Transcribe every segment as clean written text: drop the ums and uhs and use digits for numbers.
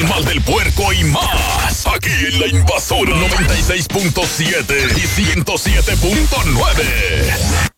mal del puerco y más. Aquí en La Invasora 96.7 y 107.9.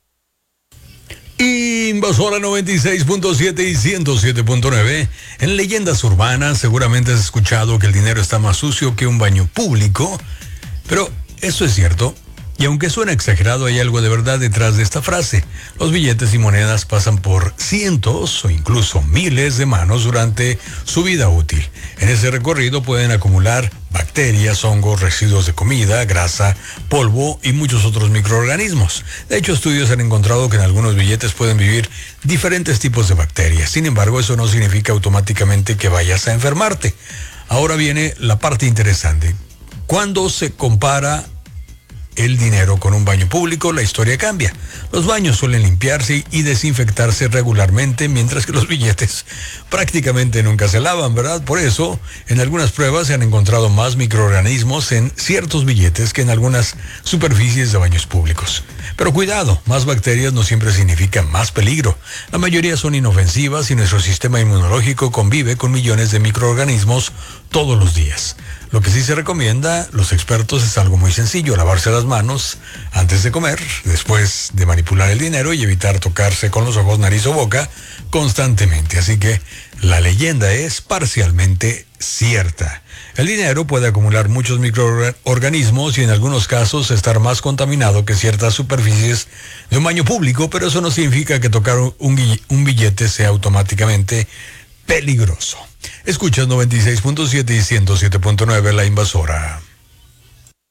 Invasora 96.7 y 107.9. En leyendas urbanas seguramente has escuchado que el dinero está más sucio que un baño público, pero ¿eso es cierto? Y aunque suena exagerado, hay algo de verdad detrás de esta frase. Los billetes y monedas pasan por cientos o incluso miles de manos durante su vida útil. En ese recorrido pueden acumular bacterias, hongos, residuos de comida, grasa, polvo y muchos otros microorganismos. De hecho, estudios han encontrado que en algunos billetes pueden vivir diferentes tipos de bacterias. Sin embargo, eso no significa automáticamente que vayas a enfermarte. Ahora viene la parte interesante. Cuando se compara el dinero con un baño público, la historia cambia. Los baños suelen limpiarse y desinfectarse regularmente, mientras que los billetes prácticamente nunca se lavan, ¿verdad? Por eso, en algunas pruebas se han encontrado más microorganismos en ciertos billetes que en algunas superficies de baños públicos. Pero cuidado, más bacterias no siempre significan más peligro. La mayoría son inofensivas y nuestro sistema inmunológico convive con millones de microorganismos todos los días. Lo que sí se recomienda, los expertos, es algo muy sencillo: lavarse las manos antes de comer, después de manipular el dinero y evitar tocarse con los ojos, nariz o boca constantemente. Así que la leyenda es parcialmente cierta. El dinero puede acumular muchos microorganismos y en algunos casos estar más contaminado que ciertas superficies de un baño público, pero eso no significa que tocar un billete sea automáticamente peligroso. Escuchas 96.7 y 107.9 La Invasora.